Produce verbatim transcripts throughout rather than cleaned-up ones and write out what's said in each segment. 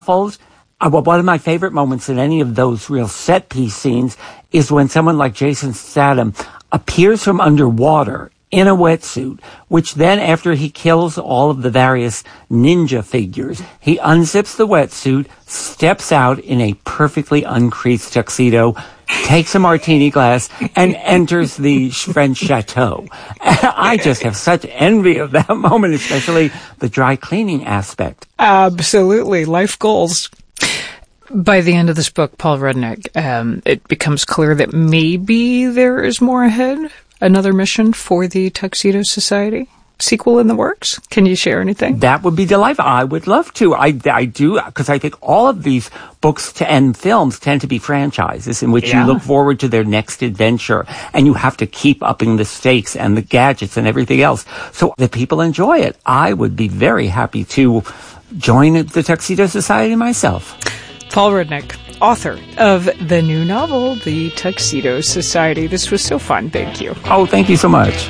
Folds. Uh, well, one of my favorite moments in any of those real set piece scenes is when someone like Jason Statham appears from underwater in a wetsuit, which then, after he kills all of the various ninja figures, he unzips the wetsuit, steps out in a perfectly uncreased tuxedo, takes a martini glass, and enters the French chateau. I just have such envy of that moment, especially the dry cleaning aspect. Absolutely. Life goals. By the end of this book, Paul Rudnick, um, it becomes clear that maybe there is more ahead. Another mission for the Tuxedo Society? Sequel in the works? Can you share anything? That would be delightful. I would love to. I, I do, because I think all of these books to and films tend to be franchises in which yeah. you look forward to their next adventure, and you have to keep upping the stakes and the gadgets and everything else so that people enjoy it. I would be very happy to join the Tuxedo Society myself. Paul Rudnick, author of the new novel, The Tuxedo Society. This was so fun. Thank you. Oh, thank you so much.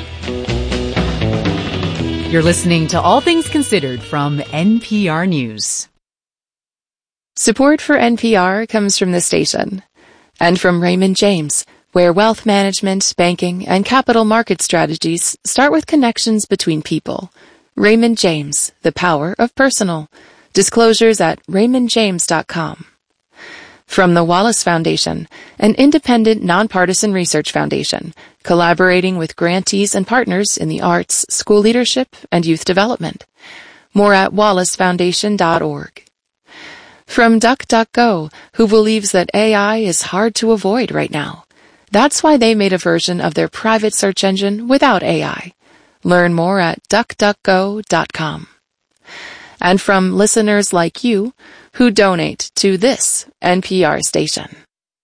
You're listening to All Things Considered from N P R News. Support for N P R comes from the station and from Raymond James, where wealth management, banking, and capital market strategies start with connections between people. Raymond James, the power of personal. Disclosures at raymond james dot com. From the Wallace Foundation, an independent, nonpartisan research foundation, collaborating with grantees and partners in the arts, school leadership, and youth development. More at wallace foundation dot org. From DuckDuckGo, who believes that A I is hard to avoid right now. That's why they made a version of their private search engine without A I. Learn more at duck duck go dot com. And from listeners like you who donate to this N P R station.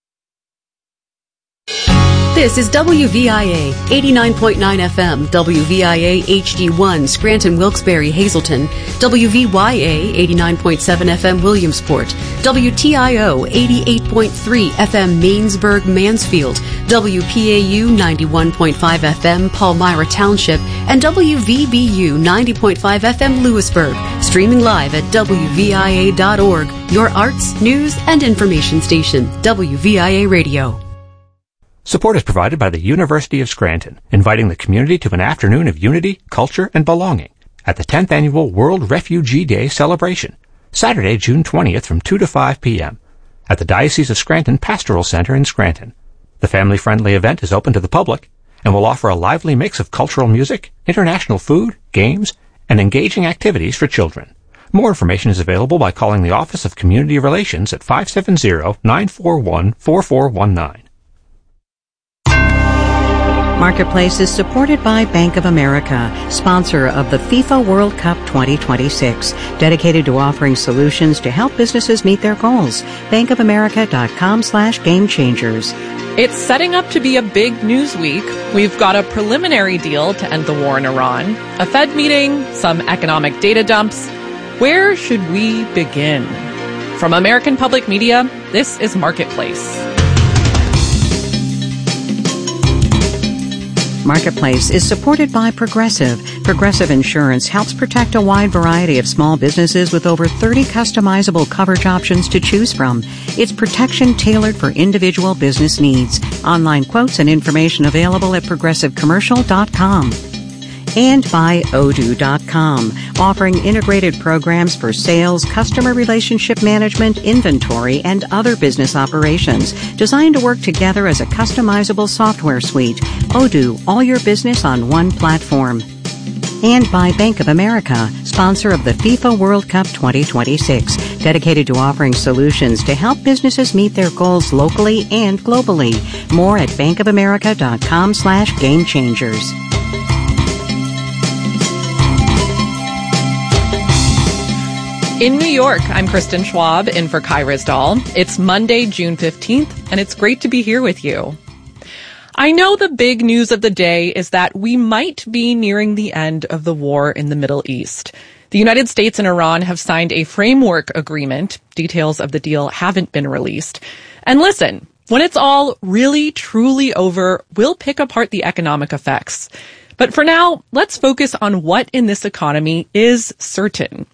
This is W V I A eighty-nine point nine F M, W V I A H D one, Scranton, Wilkes-Barre, Hazleton, W V Y A eighty-nine point seven F M, Williamsport, W T I O eighty-eight point three F M, Mainsburg, Mansfield, W P A U ninety-one point five F M, Palmyra Township, and W V B U ninety point five F M, Lewisburg. Streaming live at W V I A dot org, your arts, news, and information station, W V I A Radio. Support is provided by the University of Scranton, inviting the community to an afternoon of unity, culture, and belonging at the tenth Annual World Refugee Day celebration, Saturday, June twentieth from two to five p.m. at the Diocese of Scranton Pastoral Center in Scranton. The family-friendly event is open to the public and will offer a lively mix of cultural music, international food, games, and engaging activities for children. More information is available by calling the Office of Community Relations at five seven zero, nine four one, four four one nine. Marketplace is supported by Bank of America, sponsor of the FIFA World Cup twenty twenty-six, dedicated to offering solutions to help businesses meet their goals. bankofamerica.com slash game changers. It's setting up to be a big news week. We've got a preliminary deal to end the war in Iran, a Fed meeting, some economic data dumps. Where should we begin? From American Public Media, this is Marketplace. Marketplace is supported by Progressive. Progressive Insurance helps protect a wide variety of small businesses with over thirty customizable coverage options to choose from. It's protection tailored for individual business needs. Online quotes and information available at progressive commercial dot com. And by Odoo dot com, offering integrated programs for sales, customer relationship management, inventory, and other business operations, designed to work together as a customizable software suite. Odoo, all your business on one platform. And by Bank of America, sponsor of the FIFA World Cup twenty twenty-six, dedicated to offering solutions to help businesses meet their goals locally and globally. More at bankofamerica.com slash game changers. In New York, I'm Kristen Schwab, in for Kai Risdahl. It's Monday, June fifteenth, and it's great to be here with you. I know the big news of the day is that we might be nearing the end of the war in the Middle East. The United States and Iran have signed a framework agreement. Details of the deal haven't been released. And listen, when it's all really, truly over, we'll pick apart the economic effects. But for now, let's focus on what in this economy is certain.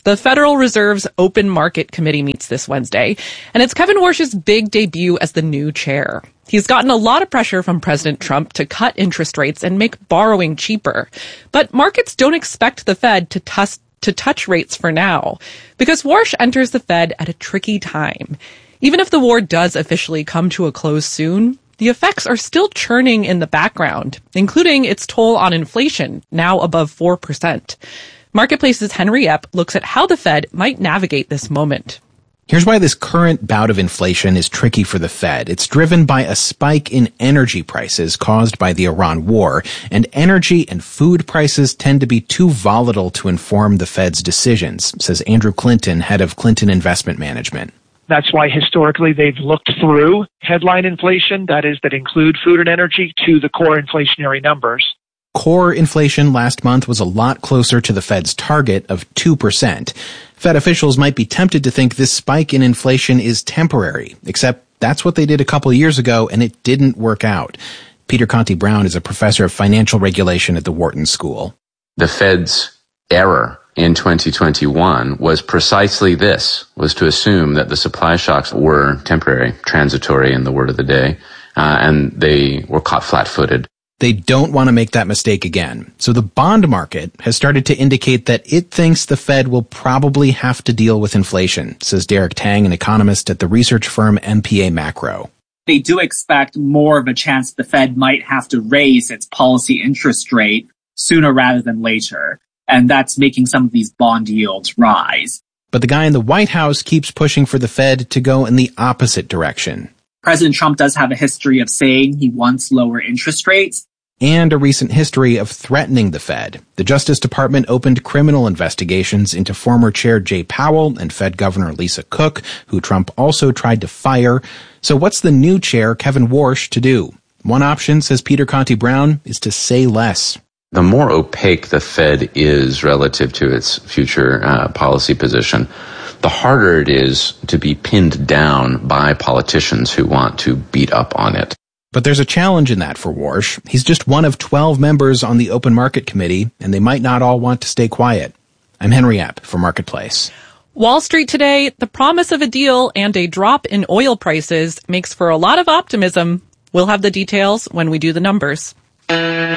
The Federal Reserve's Open Market Committee meets this Wednesday, and it's Kevin Warsh's big debut as the new chair. He's gotten a lot of pressure from President Trump to cut interest rates and make borrowing cheaper. But markets don't expect the Fed to, tuss- to touch rates for now, because Warsh enters the Fed at a tricky time. Even if the war does officially come to a close soon, the effects are still churning in the background, including its toll on inflation, now above four percent. Marketplace's Henry Epp looks at how the Fed might navigate this moment. Here's why this current bout of inflation is tricky for the Fed. It's driven by a spike in energy prices caused by the Iran war, and energy and food prices tend to be too volatile to inform the Fed's decisions, says Andrew Clinton, head of Clinton Investment Management. That's why historically they've looked through headline inflation, that is, that include food and energy, to the core inflationary numbers. Core inflation last month was a lot closer to the Fed's target of two percent. Fed officials might be tempted to think this spike in inflation is temporary, except that's what they did a couple years ago, and it didn't work out. Peter Conti-Brown is a professor of financial regulation at the Wharton School. The Fed's error in twenty twenty-one was precisely this, was to assume that the supply shocks were temporary, transitory in the word of the day, uh, and they were caught flat-footed. They don't want to make that mistake again. So the bond market has started to indicate that it thinks the Fed will probably have to deal with inflation, says Derek Tang, an economist at the research firm M P A Macro. They do expect more of a chance the Fed might have to raise its policy interest rate sooner rather than later. And that's making some of these bond yields rise. But the guy in the White House keeps pushing for the Fed to go in the opposite direction. President Trump does have a history of saying he wants lower interest rates. And a recent history of threatening the Fed. The Justice Department opened criminal investigations into former Chair Jay Powell and Fed Governor Lisa Cook, who Trump also tried to fire. So what's the new chair, Kevin Warsh, to do? One option, says Peter Conti-Brown, is to say less. The more opaque the Fed is relative to its future uh, policy position, the harder it is to be pinned down by politicians who want to beat up on it. But there's a challenge in that for Warsh. He's just one of twelve members on the Open Market Committee, and they might not all want to stay quiet. I'm Henry Epp for Marketplace. Wall Street today, the promise of a deal and a drop in oil prices makes for a lot of optimism. We'll have the details when we do the numbers.